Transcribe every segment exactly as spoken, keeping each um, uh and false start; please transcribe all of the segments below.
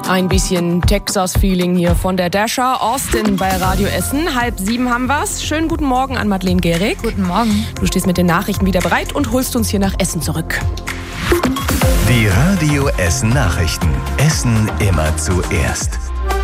Ein bisschen Texas-Feeling hier von der Dasher. Austin bei Radio Essen. Halb sieben haben wir's. Schönen guten Morgen an Madeleine Gehrig. Guten Morgen. Du stehst mit den Nachrichten wieder bereit und holst uns hier nach Essen zurück. Die Radio Essen Nachrichten. Essen immer zuerst.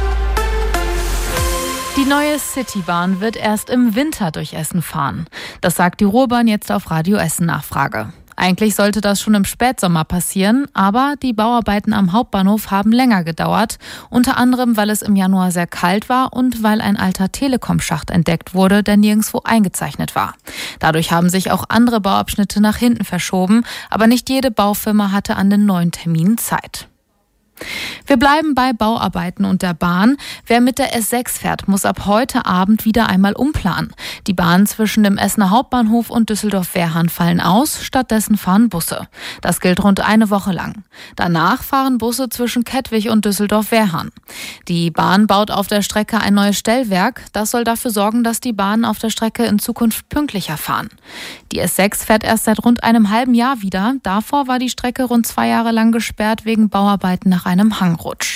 Die neue Citybahn wird erst im Winter durch Essen fahren. Das sagt die Ruhrbahn jetzt auf Radio Essen Nachfrage. Eigentlich sollte das schon im Spätsommer passieren, aber die Bauarbeiten am Hauptbahnhof haben länger gedauert, unter anderem, weil es im Januar sehr kalt war und weil ein alter Telekom-Schacht entdeckt wurde, der nirgendwo eingezeichnet war. Dadurch haben sich auch andere Bauabschnitte nach hinten verschoben, aber nicht jede Baufirma hatte an den neuen Terminen Zeit. Wir bleiben bei Bauarbeiten und der Bahn. Wer mit der S sechs fährt, muss ab heute Abend wieder einmal umplanen. Die Bahnen zwischen dem Essener Hauptbahnhof und Düsseldorf-Wehrhahn fallen aus, stattdessen fahren Busse. Das gilt rund eine Woche lang. Danach fahren Busse zwischen Kettwig und Düsseldorf-Wehrhahn. Die Bahn baut auf der Strecke ein neues Stellwerk. Das soll dafür sorgen, dass die Bahnen auf der Strecke in Zukunft pünktlicher fahren. Die S sechs fährt erst seit rund einem halben Jahr wieder. Davor war die Strecke rund zwei Jahre lang gesperrt wegen Bauarbeiten nach einem Hangrutsch.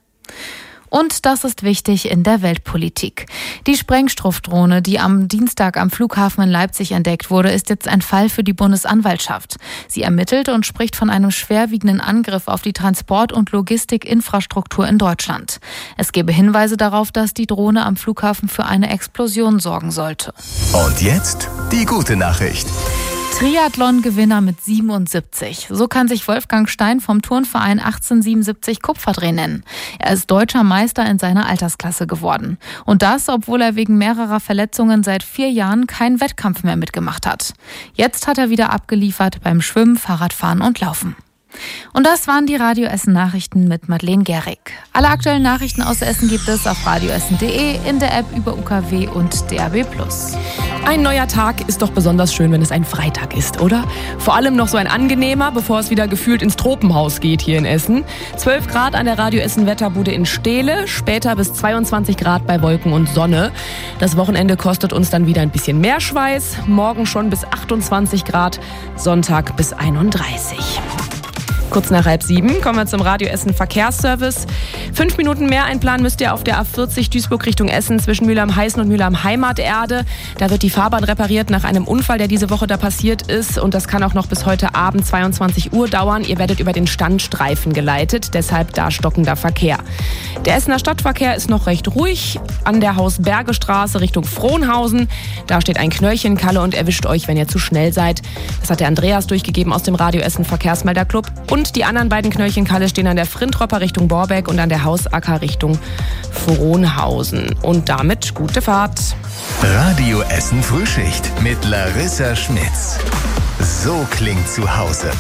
Und das ist wichtig in der Weltpolitik. Die Sprengstoffdrohne, die am Dienstag am Flughafen in Leipzig entdeckt wurde, ist jetzt ein Fall für die Bundesanwaltschaft. Sie ermittelt und spricht von einem schwerwiegenden Angriff auf die Transport- und Logistikinfrastruktur in Deutschland. Es gebe Hinweise darauf, dass die Drohne am Flughafen für eine Explosion sorgen sollte. Und jetzt die gute Nachricht. Triathlon-Gewinner mit siebenundsiebzig. So kann sich Wolfgang Stein vom Turnverein achtzehnhundertsiebenundsiebzig Kupferdreh nennen. Er ist deutscher Meister in seiner Altersklasse geworden. Und das, obwohl er wegen mehrerer Verletzungen seit vier Jahren keinen Wettkampf mehr mitgemacht hat. Jetzt hat er wieder abgeliefert beim Schwimmen, Fahrradfahren und Laufen. Und das waren die Radio Essen Nachrichten mit Madeleine Gehrig. Alle aktuellen Nachrichten aus Essen gibt es auf radioessen punkt de, in der App über U K W und D A B plus. Ein neuer Tag ist doch besonders schön, wenn es ein Freitag ist, oder? Vor allem noch so ein angenehmer, bevor es wieder gefühlt ins Tropenhaus geht hier in Essen. zwölf Grad an der Radio Essen Wetterbude in Steele, später bis zweiundzwanzig Grad bei Wolken und Sonne. Das Wochenende kostet uns dann wieder ein bisschen mehr Schweiß. Morgen schon bis achtundzwanzig Grad, Sonntag bis einunddreißig. Kurz nach halb sieben kommen wir zum Radio Essen Verkehrsservice. Fünf Minuten mehr einplanen müsst ihr auf der A vierzig Duisburg Richtung Essen zwischen Mühlheim-Heißen und Mühlheim-Heimaterde. Da wird die Fahrbahn repariert nach einem Unfall, der diese Woche da passiert ist. Und das kann auch noch bis heute Abend zweiundzwanzig Uhr dauern. Ihr werdet über den Standstreifen geleitet, deshalb da stockender Verkehr. Der Essener Stadtverkehr ist noch recht ruhig. An der Haus-Berge-Straße Richtung Frohnhausen. Da steht ein Knöllchenkalle und erwischt euch, wenn ihr zu schnell seid. Das hat der Andreas durchgegeben aus dem Radio Essen Verkehrsmelderclub. Und die anderen beiden Knöllchenkalle stehen an der Frintropper Richtung Borbeck und an der Hausacker Richtung Frohnhausen. Und damit gute Fahrt. Radio Essen Frühschicht mit Larissa Schmitz. So klingt zu Hause.